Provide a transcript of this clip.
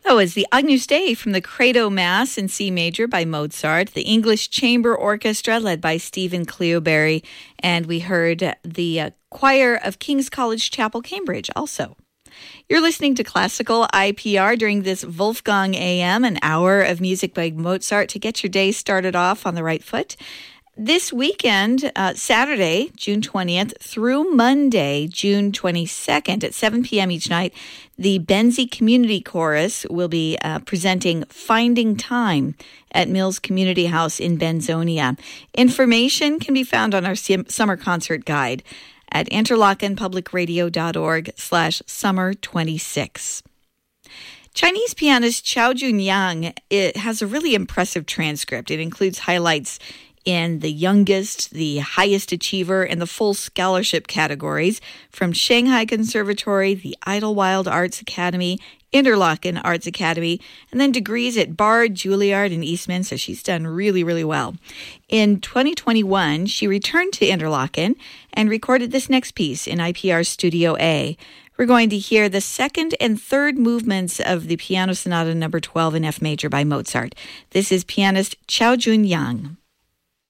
That was the Agnus Dei from the Credo Mass in C major by Mozart, the English Chamber Orchestra led by Stephen Cleoberry, and we heard the choir of King's College Chapel, Cambridge also. You're listening to Classical IPR during this Wolfgang AM, an hour of music by Mozart to get your day started off on the right foot. This weekend, Saturday, June 20th, through Monday, June 22nd at 7 p.m. each night, the Benzie Community Chorus will be presenting Finding Time at Mills Community House in Benzonia. Information can be found on our summer concert guide at interlochenpublicradio.org/summer26. Chinese pianist Chao Junyang has a really impressive transcript. It includes highlights in the youngest, the highest achiever, and the full scholarship categories from Shanghai Conservatory, the Idlewild Arts Academy, Interlochen Arts Academy, and then degrees at Bard, Juilliard, and Eastman, so she's done really, really well. In 2021, she returned to Interlochen and recorded this next piece in IPR Studio A. We're going to hear the second and third movements of the Piano Sonata No. 12 in F major by Mozart. This is pianist Chao Junyang.